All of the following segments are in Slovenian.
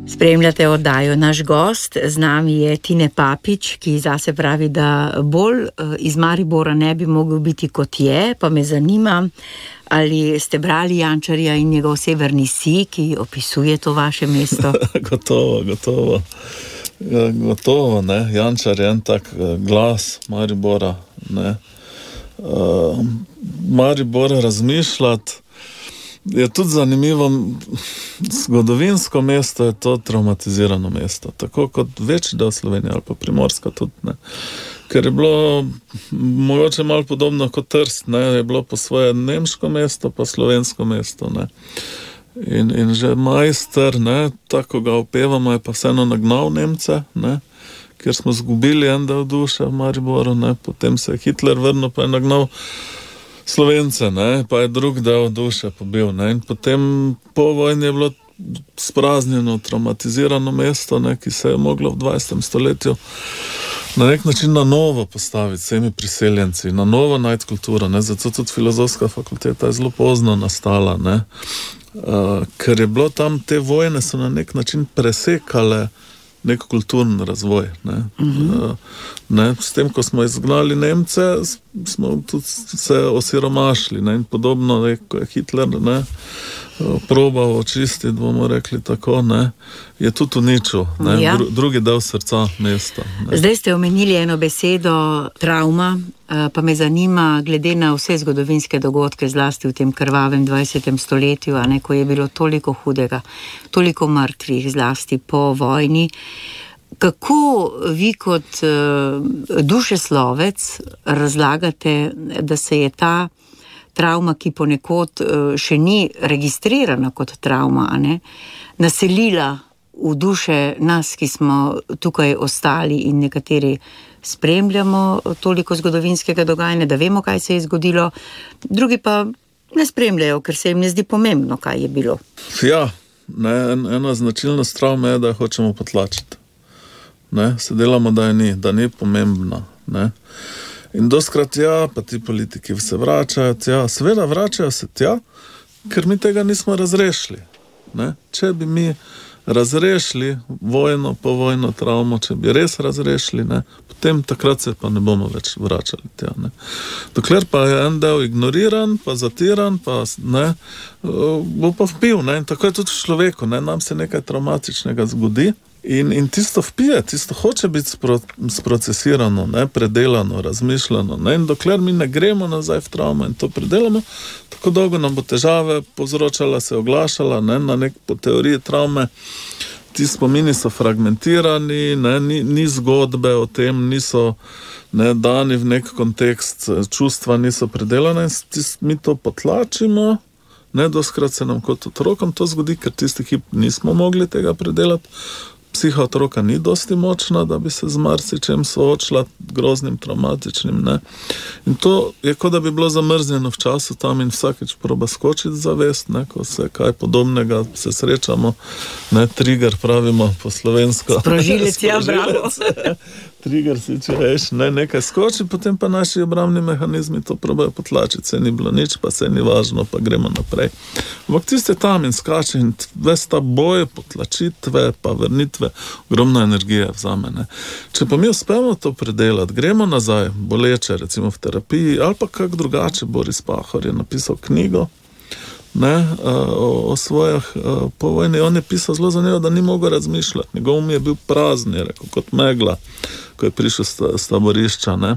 Spremljate oddajo Naš gost, z nami je Tine Papič, ki zase pravi, da bolj iz Maribora ne bi mogel biti kot je, pa me zanima, ali ste brali Jančarja in njegov Severni sij, ki opisuje to vaše mesto? Gotovo, ne. Jančar je en tak glas Maribora, ne. Maribora razmišljati. Je tudi zanimivo, zgodovinsko mesto je to traumatizirano mesto, tako kot večji del Slovenije ali pa Primorska tudi, ne. Ker je bilo mogoče malo podobno kot Trst, ne, je bilo po svoje nemško mesto, pa slovensko mesto, ne. In že majster, ne, tako ga opevamo, je pa vseeno nagnal Nemce, ne, ker smo zgubili en del duše v Mariboru, ne, potem se je Hitler vrnil, pa je nagnal Slovence, ne, pa je drug del duše pobil, ne, in potem po vojni je bilo spraznjeno, traumatizirano mesto, ne, ki se je moglo v 20. stoletju na nek način na novo postaviti, vsemi priseljenci, na novo najti kulturo, ne, zato tudi filozofska fakulteta je zelo pozno nastala, ne, ker je bilo tam, te vojne so na nek način presekale nek kulturni razvoj, ne. Ne, s tem, ko smo izgnali Nemce, smo tudi se osiromašili, ne, in podobno, ne, ko je Hitler, ne, probal očistiti, bomo rekli tako, ne, je tudi uničil, ne, ja. Drugi del srca mesta. Ne. Zdaj ste omenili eno besedo, travma, pa me zanima, glede na vse zgodovinske dogodke, zlasti v tem krvavem 20. stoletju, a ne, ko je bilo toliko hudega, toliko mrtvih, zlasti po vojni. Kako vi kot dušeslovec razlagate, da se je ta travma, ki ponekod še ni registrirana kot travma, a ne, naselila v duše nas, ki smo tukaj ostali in nekateri spremljamo toliko zgodovinskega dogajanja, da vemo, kaj se je zgodilo, drugi pa ne spremljajo, ker se jim ne zdi pomembno, kaj je bilo. Ja, ne, ena značilnost travme je, da jo hočemo potlačiti. Ne, se delamo, da ni pomembna, ne. In doskrat ja, pa ti politiki se vračajo tja, seveda vračajo se tja, ker mi tega nismo razrešili, ne. Če bi mi razrešili vojno, povojno travmo, če bi res razrešili, ne, potem takrat se pa ne bomo več vračali tja, ne. Dokler pa je en del ignoriran, pa zatiran, pa ne, bo pa vpil, ne, in tako je tudi v človeku, ne, nam se nekaj traumatičnega zgodi. In tisto vpije, tisto hoče biti sprocesirano, ne, predelano, razmišljano, ne, in dokler mi ne gremo nazaj v travmo in to predelamo, tako dolgo nam bo težave povzročala, se oglašala, ne, po teoriji travme. Ti spomini so fragmentirani, ne, ni zgodbe o tem, niso, ne, dani v nek kontekst, čustva niso predelane, mi to potlačimo, ne, doskrat se nam kot otrokom to zgodi, ker tisti hip nismo mogli tega predelati. Psiha otroka ni dosti močna, da bi se z marsičem soočila, groznim, traumatičnim, ne. In to je, kot da bi bilo zamrznjeno v času tam in vsakeč proba skočiti zavest, ne, ko se kaj podobnega se srečamo, ne, trigger pravimo po slovensko. Sprožilec, ja, bravo. Trigger si, če reš, ne, nekaj skoči, potem pa naši obrambni mehanizmi to probajo potlačiti, se ni bilo nič, pa se ni važno, pa gremo naprej. Ampak tiste tam in skače in ves ta boj, potlačitve, pa vrnitve, ogromna energija vzame, ne. Če pa mi uspemo to predelati, gremo nazaj, boleče, recimo v terapiji, ali pa kak drugače, Boris Pahor je napisal knjigo, ne, o svojih po vojni, on je pisal zelo zanimivo, da ni mogel razmišljati, njegov um je bil prazen, je rekel, kot megla, ko je prišel z taborišča, ne,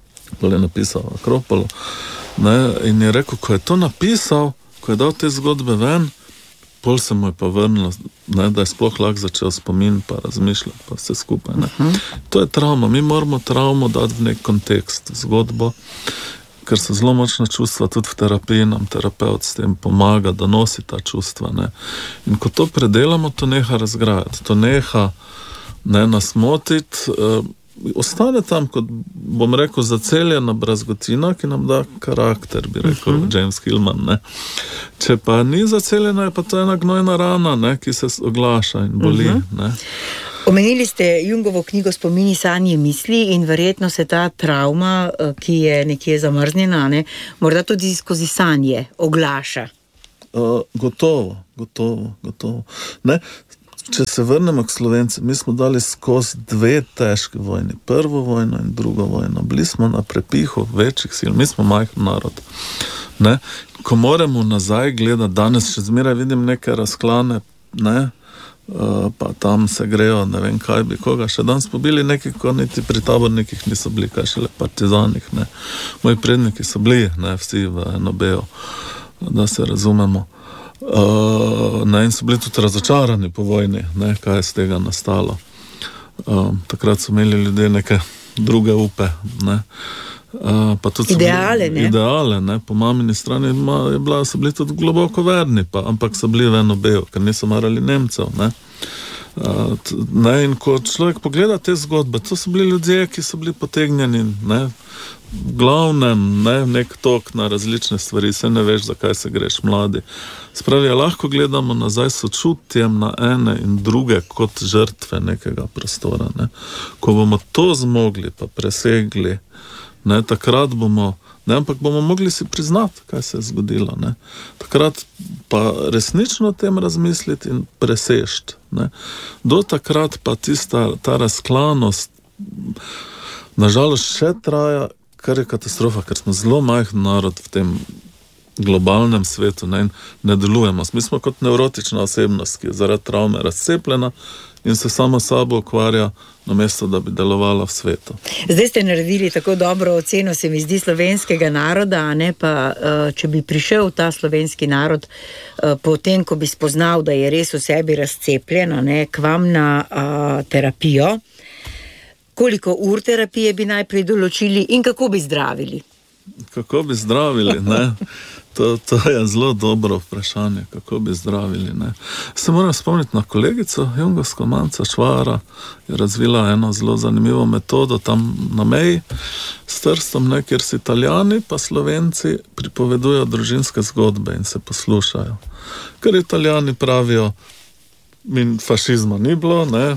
ko je napisal Akropolo, ne, in je rekel, ko je to napisal, ko je dal te zgodbe ven, pol se mu je pa vrnilo, ne, da je sploh lahko začel spomin, pa razmišljati, pa vse skupaj, ne. To je travma, mi moramo travmo dati v nek kontekst, zgodbo, ker so zelo močna čustva, tudi v terapiji nam terapeut s tem pomaga, da nosi ta čustva, ne. In ko to predelamo, to neha razgrajati, to neha, ne, nas motiti, ostane tam, kot bom rekel, zaceljena brazgotina, ki nam da karakter, bi rekel James Hillman, ne. Če pa ni zaceljena, je pa to ena gnojna rana, ne, ki se oglaša in boli, ne. Omenili ste Jungovo knjigo Spomini, sanje, misli in verjetno se ta travma, ki je nekje zamrznjena, ne, morda tudi skozi sanje oglaša. Gotovo. Ne. če se vrnemo k Slovencem, mi smo dali skozi 2 težke vojne, prvo vojno in drugo vojno. Bili smo na prepihu večjih sil, mi smo majhen narod. Ne? Ko moramo nazaj gledati, danes še zmeraj vidim neke razklane, ne? Pa tam se grejo, ne vem kaj bi koga, še danes pobili neki, ko niti pri tabornikih niso bili, kaj šele partizanih, ne. Moji predniki so bili, ne, vsi v Enobeju, da se razumemo. Ne, in so bili tudi razočarani po vojni, ne, kaj je z tega nastalo. Takrat so imeli ljudje neke druge upe, ne. Pa tudi ideale, ne? Ideale, ne, po mamini strani so bili tudi globoko verni, ampak so bili v Enobeju, ker niso marali Nemcev, ne. In ko človek pogleda te zgodbe, to so bili ljudje, ki so bili potegnjeni, ne, v glavnem, ne, nek tok na različne stvari, se ne veš, zakaj se greš mladi. Spravi, lahko gledamo nazaj s sočutjem na ene in druge kot žrtve nekega prostora, ne. Ko bomo to zmogli, pa presegli, ne, takrat bomo, ne, ampak bomo mogli si priznati, kaj se je zgodilo, ne. Takrat pa resnično o tem razmisliti in presešti, ne. Do takrat pa ta razklanost nažalost še traja, kar je katastrofa, ker smo zelo majhen narod v tem globalnem svetu, ne, in ne delujemo. Mi smo kot nevrotična osebnost, ki je zaradi travme razcepljena in se sama sabo ukvarja, namesto da bi delovala v svetu. Zdaj ste naredili tako dobro oceno, se mi zdi, slovenskega naroda, ne, pa če bi prišel ta slovenski narod potem, ko bi spoznal, da je res v sebi razcepljen, ne, k vam na terapijo, koliko ur terapije bi najprej določili in kako bi zdravili? Kako bi zdravili, ne? To je zelo dobro vprašanje, kako bi zdravili, ne? Se moram spomniti na kolegico Jungovsko Manca Švara, je razvila eno zelo zanimivo metodo tam na meji s Trstom, ne, kjer si Italijani pa Slovenci pripovedujo družinske zgodbe in se poslušajo. Ker Italijani pravijo, fašizma ni bilo, ne,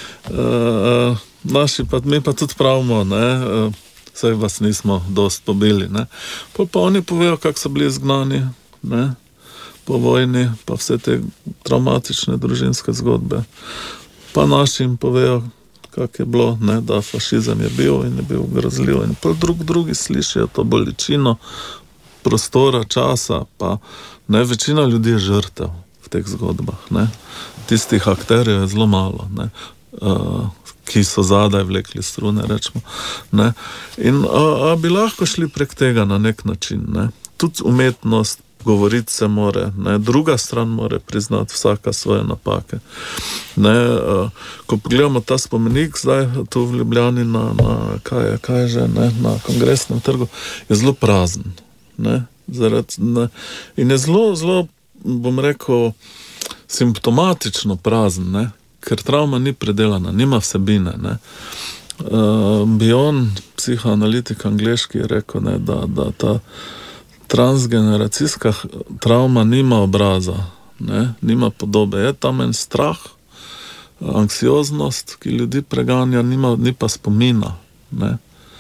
mi pa tudi pravimo, ne, saj vas nismo dost pobili, ne. Pa oni povejo, kako so bili izgnani, ne, po vojni, pa vse te traumatične družinske zgodbe. Pa naši jim povejo, kako je bilo, ne, da fašizem je bil in je bil grozljiv. In pa drugi slišijo to bolečino prostora, časa, pa ne, večina ljudi je žrtev v teh zgodbah, ne. Tistih akterjev je zelo malo, ne, ki so zadaj vlekli strune, rečemo, ne. In bi lahko šli prek tega na nek način, ne. Tudi umetnost, govoriti se more, ne. Druga stran more priznati vsaka svoje napake. Ne, ko pogledamo ta spomenik zdaj tu v Ljubljani kaj je že, ne, na Kongresnem trgu, je zelo prazen, ne. In je zelo, bom rekel, simptomatično prazen, ne. Ker travma ni predelana, nima vsebine, ne. Bion, psihoanalitik angleški, je rekel, ne, da ta transgeneracijska travma nima obraza, ne, nima podobe. Je tam en strah, anksioznost, ki ljudi preganja, ni pa spomina, ne.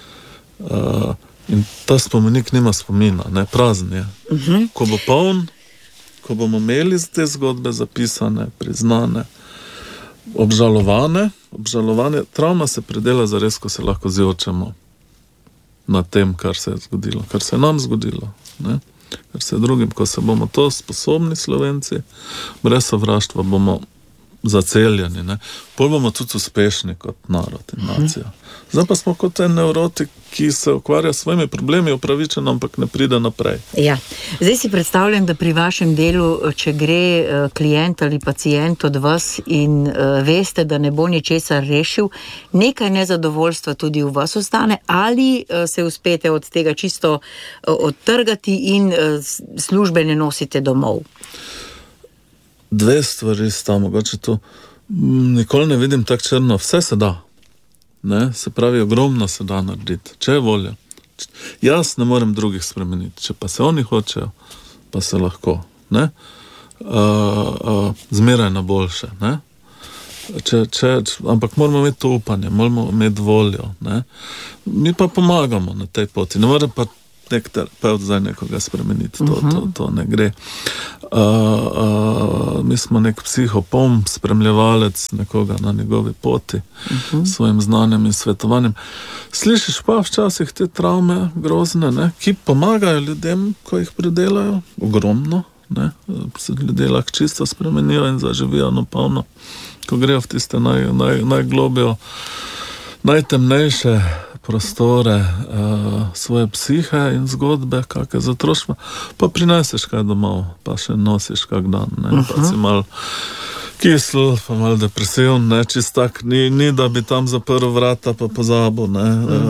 In ta spomenik nima spomina, ne, prazen je. Ko bo poln, ko bomo imeli te zgodbe zapisane, priznane, obžalovane, travma se predela zares, ko se lahko zjočemo na tem, kar se je zgodilo, kar se je nam zgodilo, ne? Kar se je drugim, ko se bomo to sposobni Slovenci, brez sovraštva bomo zaceljeni, ne? Pol bomo tudi uspešni kot narod in nacija. Zdaj pa smo kot en nevrotik, ki se ukvarja s svojimi problemi upravičeno, ampak ne pride naprej. Ja. Zdaj si predstavljam, da pri vašem delu, če gre klient ali pacient od vas in veste, da ne bo ničesar rešil, nekaj nezadovoljstva tudi v vas ostane, ali se uspete od tega čisto odtrgati in službe ne nosite domov? 2 stvari sta, mogoče to nikoli ne vidim tako črno, vse se da. Ne? Se pravi, ogromno se da narediti, če je volja. Jaz ne morem drugih spremeniti, če pa se oni hočejo, pa se lahko, ne? Zmeraj na boljše, ne? Ampak moramo imeti to upanje, moramo imeti voljo, ne? Mi pa pomagamo na tej poti, ne morem pa nek terapeut zdaj nekoga spremeniti, to ne gre. Mi smo nek psihopom, spremljevalec nekoga na njegovi poti, svojim znanjem in svetovanjem. Slišiš pa včasih te travme grozne, ne, ki pomagajo ljudem, ko jih pridelajo, ogromno, ne, se ljudje lahko čisto spremenijo in zaživijo napolno, ko grejo v tiste najglobljo, najtemnejše prostore svoje psihe in zgodbe, kakve za otroštvo, pa prineseš kaj domov, pa še nosiš kak dan, ne, pa si mal kisel, pa mal depresivn, ne, čist tak, ni da bi tam zaprl vrata, pa pozabil, ne,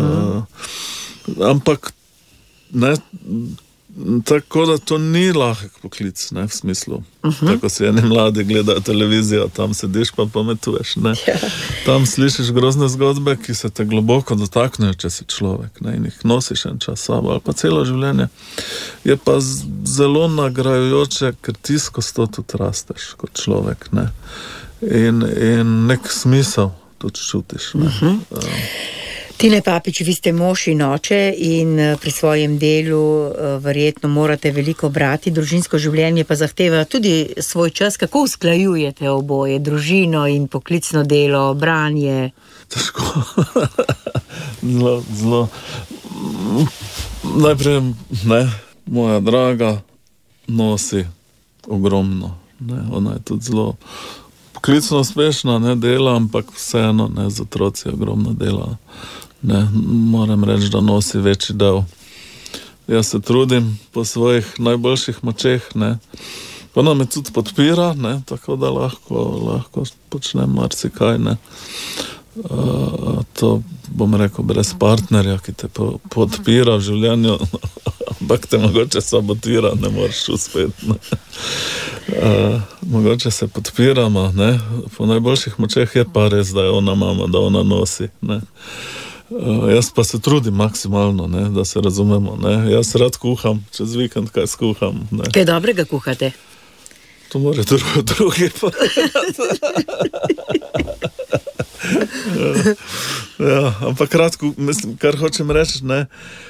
ampak, ne, tako da to ni lahek poklic, ne, v smislu. Tako si eni mladi gledajo televizijo, tam sediš pa pametuješ, ne. Tam slišiš grozne zgodbe, ki se te globoko dotaknejo, če si človek, ne, in jih nosiš en čas sabo, ali pa celo življenje. Je pa zelo nagrajujoče, ker ti skozi to tudi rasteš kot človek, ne. In nek smisel tudi čutiš, ne. Tine Papič, vi ste mož in oče in pri svojem delu verjetno morate veliko brati, družinsko življenje pa zahteva tudi svoj čas. Kako usklajujete oboje, družino in poklicno delo, branje? Težko. Zelo. Najprej, ne, moja draga nosi ogromno, ne, ona je tudi zelo poklicno uspešna, ne, dela, ampak vseeno, ne, z otroci ogromno dela. Ne, moram reči, da nosi večji del. Jaz se trudim po svojih najboljših močeh, ne. Ona me tudi podpira, ne, tako da lahko počnem marsikaj, ne. To bom rekel brez partnerja, ki te podpira v življenju, ampak te mogoče sabotira, ne moreš uspeti, ne. Mogoče se podpiramo, ne. Po najboljših močeh je pa res, da je ona mama, da ona nosi, ne. Jaz pa se trudim maksimalno, ne, da se razumemo, ne. Jaz rad kuham, čez vikend kaj skuham, ne. Kaj dobrega kuhate? To mora drugi pa. Ja, ampak kratko, mislim, kar hočem reči, ne,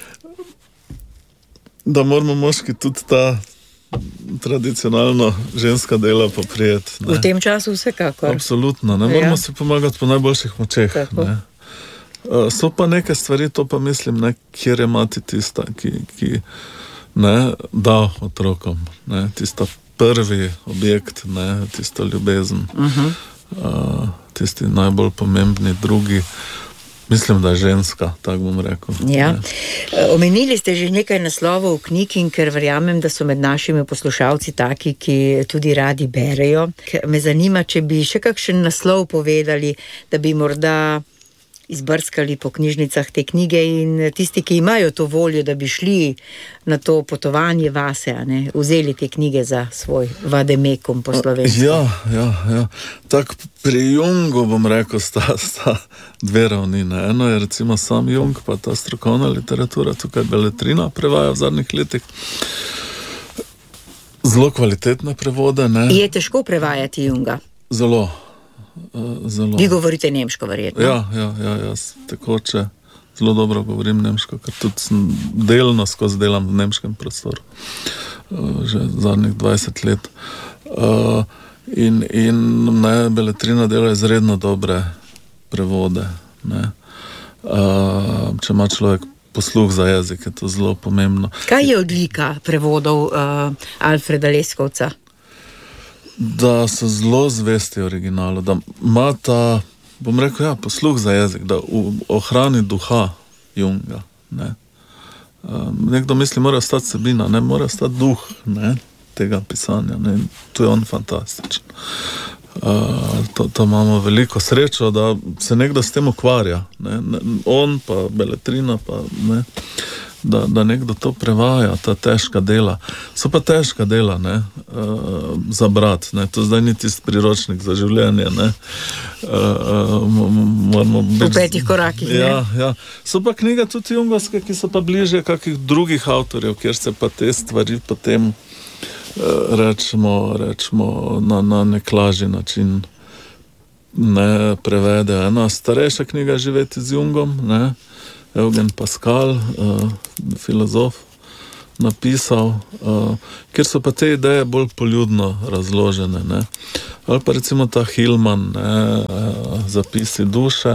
da moramo moški tudi ta tradicionalno ženska dela poprijeti, ne. V tem času vsekakor. Absolutno, ne, moramo si pomagati po najboljših močeh, ne. So pa neke stvari, to pa mislim, ne, kjer je mati tista, ki ne, da otrokom, ne, tista prvi objekt, ne, tista ljubezen, tisti najbolj pomembni drugi, mislim, da je ženska, tako bom rekel. Ja. Omenili ste že nekaj naslovov knjig in ker verjamem, da so med našimi poslušalci taki, ki tudi radi berejo. Me zanima, če bi še kakšen naslov povedali, da bi morda izbrskali po knjižnicah te knjige in tisti, ki imajo to voljo, da bi šli na to potovanje vase, a ne, vzeli te knjige za svoj vademekum po slovensko. Ja. Tak pri Jungu, bom rekel, sta dve ravni, ne. Eno je recimo sam Jung, pa ta strokovna literatura, tukaj Beletrina prevaja v zadnjih letih. Zelo kvalitetne prevode, ne. Je težko prevajati Junga? Zelo. Vi govorite nemško, verjetno? Ja, jaz tekoče zelo dobro govorim nemško, ker tudi delno skozi delam v nemškem prostoru. Že zadnjih 20 let. In ne, Beletrina dela izredno dobre prevode, ne. Če ima človek posluh za jezik, je to zelo pomembno. Kaj je odlika prevodov Alfreda Leskovca? Da so zelo zvesti originalu, da ima ta, bom rekel, ja, posluh za jezik, da ohrani duha Junga, ne. Nekdo misli, mora ostati vsebina, ne, mora ostati duh, ne, tega pisanja, ne, tu je on fantastičen. To imamo veliko srečo, da se nekdo s tem ukvarja, ne, on pa Beletrina pa, ne, da nekdo to prevaja, ta težka dela. So pa težka dela, ne, za brat, ne, to zdaj ni tisti priročnik za življenje, ne. Moramo biti... V 5 korakih, ne. Ja. So pa knjige tudi jungovske, ki so pa bliže kakih drugih avtorjev, kjer se pa te stvari potem rečemo na nek lažji način ne prevede. Ena starejša knjiga Živeti z Jungom, ne, Eugen Pascal, filozof, napisal, kjer so pa te ideje bolj poljudno razložene, ne. Ali pa recimo ta Hillman, ne, Zapisi duše,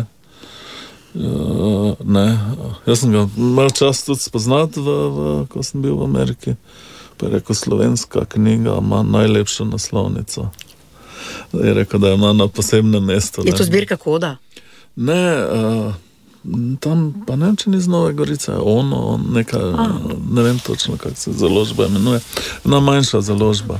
ne. Jaz sem ga malo čas tudi spoznat, ko sem bil v Ameriki, pa je rekel, slovenska knjiga ima najlepšo naslovnico. Je rekel, da ima na posebnem mestu. Je to zbirka Koda? Ne, tam pa ne vem, če ni z Nove Gorice, ono, nekaj, ne vem točno, kako se založba imenuje, ena manjša založba.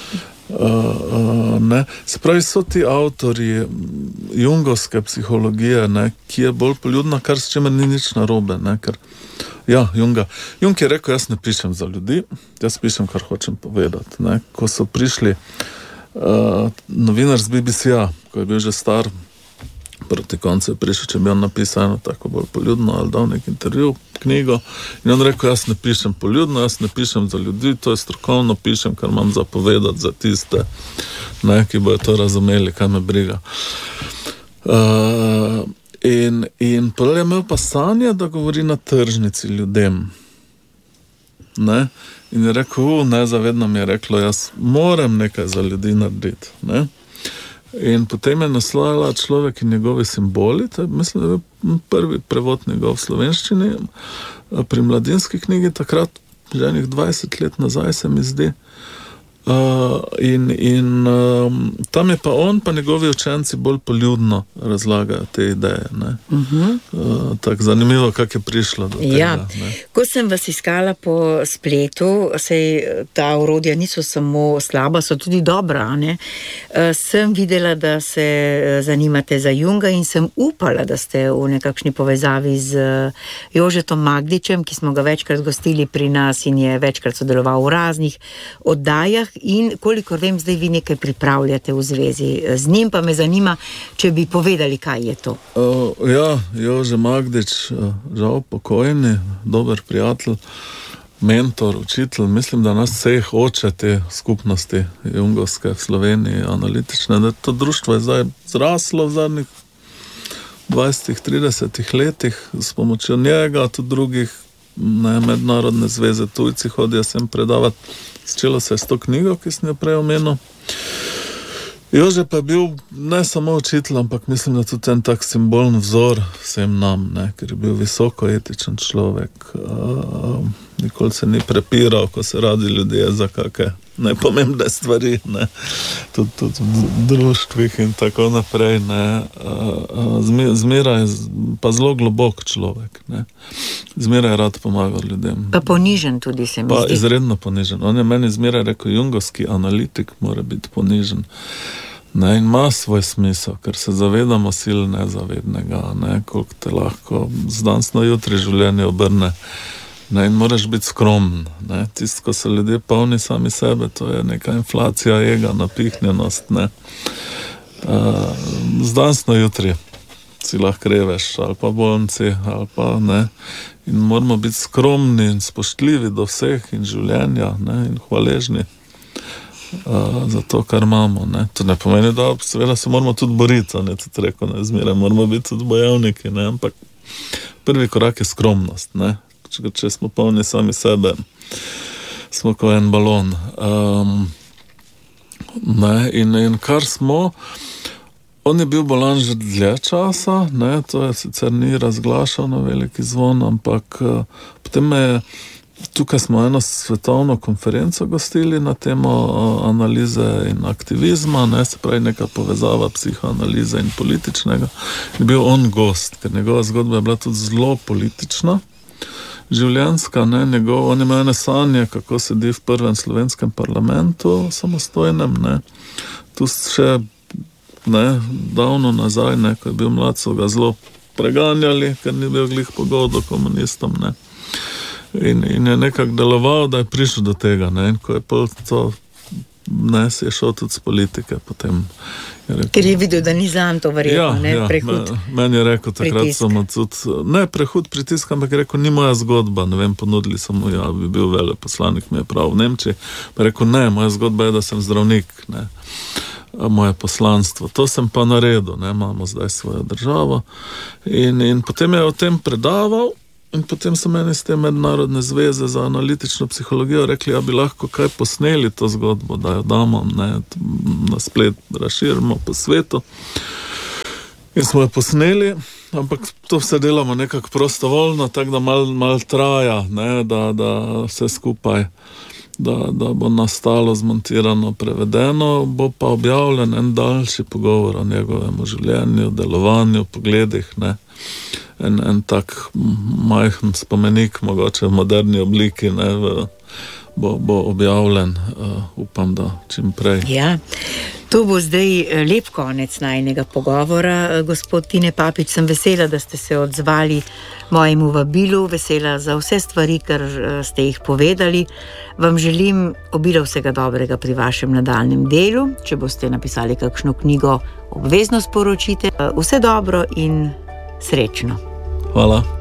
Ne. Se pravi, so ti avtorji jungovske psihologije, ne, ki je bolj poljudna, kar s čemer ni nič narobe, ne, ker Jung je rekel, jaz ne pišem za ljudi, jaz pišem, kar hočem povedati, ne. Ko so prišli novinar z BBC-a, ko je bil že star, proti koncu je prišel, če bi on napisal eno tako bolj poljudno ali dal nek intervju, knjigo, in on rekel, jaz ne pišem poljudno, jaz ne pišem za ljudi, to je strokovno, pišem, kar imam za povedati za tiste, ne, ki bojo to razumeli, kaj me briga. In potem je imel pa sanje, da govori na tržnici ljudem. Ne? In je rekel, nezavedno mi je reklo, jaz moram nekaj za ljudi narediti. Ne? In potem je naslala Človek in njegovi simboli, to je, mislim, da je prvi prevod njegov v slovenščini, pri Mladinski knjigi, takrat, že enih 20 let nazaj, se mi zdi. Tam je pa on, pa njegovi učenci bolj poljudno razlagajo te ideje. Tako zanimivo, kako je prišlo do tega. Ja. Ko sem vas iskala po spletu, sej ta orodja niso samo slaba, so tudi dobra, ne? Sem videla, da se zanimate za Junga in sem upala, da ste v nekakšni povezavi z Jožetom Magdičem, ki smo ga večkrat gostili pri nas in je večkrat sodeloval v raznih oddajah. In kolikor vem, zdaj vi nekaj pripravljate v zvezi z njim, pa me zanima, če bi povedali, kaj je to. Jože Magdič, žal pokojni, dober prijatelj, mentor, učitelj, mislim, da nas vseh oče te skupnosti jungovske v Sloveniji, analitične, da to društvo je zdaj zraslo v zadnjih 20-30 letih s pomočjo njega, tudi drugih, ne, mednarodne zveze, tujci hodijo sem predavati. Začelo se je s to knjigo, ki sem jo prej omenil. Jože pa je bil ne samo učitelj, ampak mislim, da tudi en tak simbolni vzor vsem nam, ne, ker je bil visoko etičen človek. Nikoli se ni prepiral, ko se radi ljudje za kakšne nepomembne stvari, ne. Tudi v društvih in tako naprej, ne. Zmeraj pa zelo globok človek, ne. Zmeraj rad pomagal ljudem. Pa ponižen tudi se mi zdi. Pa izredno ponižen. On je meni zmeraj rekel, jungovski analitik mora biti ponižen. Ne, in ima svoj smisel, ker se zavedamo sil nezavednega, ne, koliko te lahko z danes na jutri življenje obrne. Ne, in moraš biti skromen. Ne. Tisto, ko so ljudje polni sami sebe, to je neka inflacija ega, napihnjenost. Ne. Z danes na jutri si lahko reveš, ali pa bolnici, ali pa ne. In moramo biti skromni in spoštljivi do vseh in življenja, ne, in hvaležni za to, kar imamo. Ne. To ne pomeni, da seveda se moramo tudi boriti, ne, tudi rekel, ne, zmeraj moramo biti tudi bojevniki, ne, ampak prvi korak je skromnost, ne. Če smo polni sami sebe, smo kot en balon. In kar smo, on je bil bolan že dlje časa, ne, to je sicer ni razglašal na veliki zvon, ampak potem tukaj smo eno svetovno konferenco gostili na temo analize in aktivizma, ne, se pravi neka povezava psihoanalize in političnega. Je bil on gost, ker njegova zgodba je bila tudi zelo politična, življenjska, ne, on ima ene sanje, kako sedi v prvem slovenskem parlamentu, samostojnem, ne. Tu še, ne, davno nazaj, ne, ko je bil mlad, so ga zelo preganjali, ker ni bil glih pogodo komunistom, ne. In je nekako deloval, da je prišel do tega, ne, in ko je pol to, ne, si je šel tudi z politike, potem je rekel, ker je videl, da ni zanj to verjetno, ne, prehud. Meni je rekel, takrat samo tudi, ne prehud pritisk, ampak je rekel, ni moja zgodba, ne vem, ponudili so mu, bi bil veleposlanik, mi je prav v Nemčiji, pa je rekel, ne, moja zgodba je, da sem zdravnik, ne, moje poslanstvo, to sem pa naredil, ne, imamo zdaj svojo državo in potem je o tem predaval In potem so meni z te mednarodne zveze za analitično psihologijo rekli, ja bi lahko kaj posneli to zgodbo, da jo damo, ne, na splet razširimo po svetu. In smo jo posneli, ampak to vse delamo nekako prostovoljno, tako da mal traja, ne, da vse skupaj, da bo nastalo, zmontirano, prevedeno, bo pa objavljen en daljši pogovor o njegovem življenju, delovanju, pogledih, ne. En tak majhen spomenik, mogoče v moderni obliki, ne, bo objavljen, upam, da čim prej. Ja, to bo zdaj lep konec najinega pogovora. Gospod Tine Papič, sem vesela, da ste se odzvali mojemu vabilu, vesela za vse stvari, kar ste jih povedali. Vam želim obilo vsega dobrega pri vašem nadaljnjem delu. Če boste napisali kakšno knjigo, obvezno sporočite. Vse dobro in srečno. Hvala.